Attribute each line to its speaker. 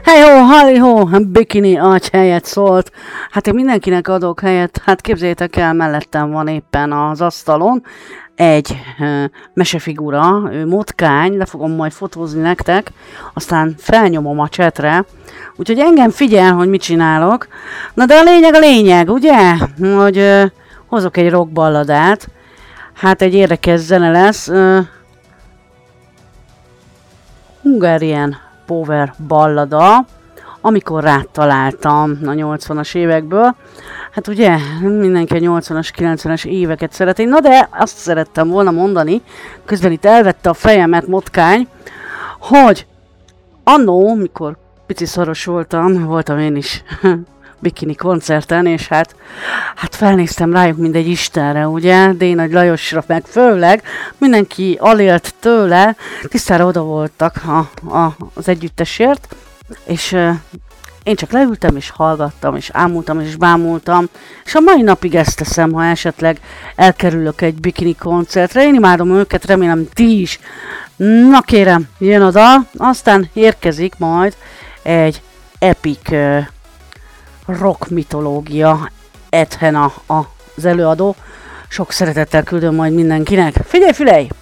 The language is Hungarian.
Speaker 1: Hejhó, halihó, bikini adj helyet szólt. Hát én mindenkinek adok helyet, hát képzeljétek el, mellettem van éppen az asztalon egy mesefigura, ő Motkány, le fogom majd fotózni nektek, aztán felnyomom a chatre, úgyhogy engem figyel, hogy mit csinálok. Na de a lényeg, ugye? Hogy hozok egy rock balladát, hát egy érdekes zene lesz, Hungarian Power ballada, amikor rád találtam a 80-as évekből. Hát ugye mindenki a 80-as, 90-es éveket szereti, na de azt szerettem volna mondani, közben itt elvette a fejemet Motkány, hogy annó, mikor pici szaros voltam én is bikini koncerten, és hát felnéztem rájuk mindegy istenre, ugye, D-Nagy Lajosra, meg főleg mindenki alélt tőle, tisztára oda voltak az együttesért, és én csak leültem, és hallgattam, és ámultam, és bámultam, és a mai napig ezt teszem, ha esetleg elkerülök egy bikini koncertre. Én imádom őket, remélem ti is. Na kérem, jön a dal, aztán érkezik majd egy epic rock mitológia, Ed Hena az előadó. Sok szeretettel küldöm majd mindenkinek. Figyelj, fülej!